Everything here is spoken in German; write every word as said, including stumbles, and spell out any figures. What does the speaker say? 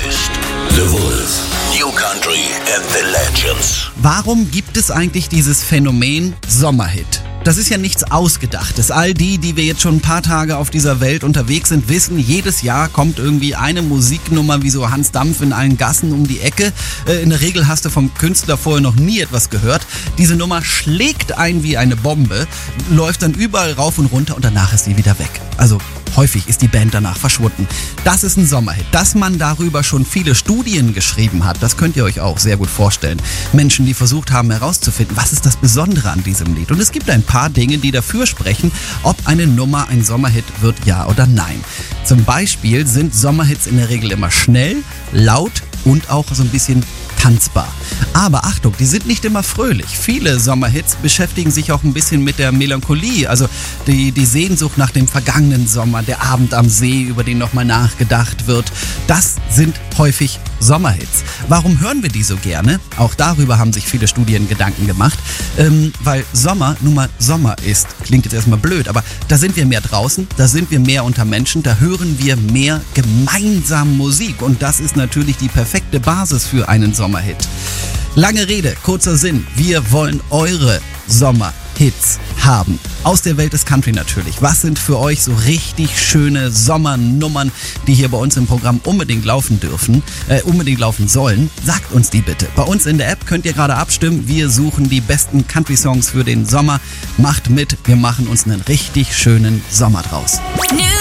ist The Wolf. New Country and the Legends. Warum gibt es eigentlich dieses Phänomen Sommerhit? Das ist ja nichts Ausgedachtes. All die, die wir jetzt schon ein paar Tage auf dieser Welt unterwegs sind, wissen, jedes Jahr kommt irgendwie eine Musiknummer wie so Hans Dampf in allen Gassen um die Ecke. In der Regel hast du vom Künstler vorher noch nie etwas gehört. Diese Nummer schlägt ein wie eine Bombe, läuft dann überall rauf und runter und danach ist sie wieder weg. Also häufig ist die Band danach verschwunden. Das ist ein Sommerhit. Dass man darüber schon viele Studien geschrieben hat, das könnt ihr euch auch sehr gut vorstellen. Menschen, die versucht haben herauszufinden, was ist das Besondere an diesem Lied. Und es gibt ein paar Dinge, die dafür sprechen, ob eine Nummer ein Sommerhit wird, ja oder nein. Zum Beispiel sind Sommerhits in der Regel immer schnell, laut und auch so ein bisschen tanzbar. Aber Achtung, die sind nicht immer fröhlich. Viele Sommerhits beschäftigen sich auch ein bisschen mit der Melancholie, also die, die Sehnsucht nach dem vergangenen Sommer, der Abend am See, über den nochmal nachgedacht wird. Das sind häufig Sommerhits. Warum hören wir die so gerne? Auch darüber haben sich viele Studien Gedanken gemacht, ähm, weil Sommer nun mal Sommer ist. Klingt jetzt erstmal blöd, aber da sind wir mehr draußen, da sind wir mehr unter Menschen, da hören wir mehr gemeinsam Musik und das ist natürlich die perfekte Basis für einen Sommerhit. Lange Rede, kurzer Sinn. Wir wollen eure Sommerhits haben. Aus der Welt des Country natürlich. Was sind für euch so richtig schöne Sommernummern, die hier bei uns im Programm unbedingt laufen dürfen, äh, unbedingt laufen sollen? Sagt uns die bitte. Bei uns in der App könnt ihr gerade abstimmen. Wir suchen die besten Country-Songs für den Sommer. Macht mit, wir machen uns einen richtig schönen Sommer draus. New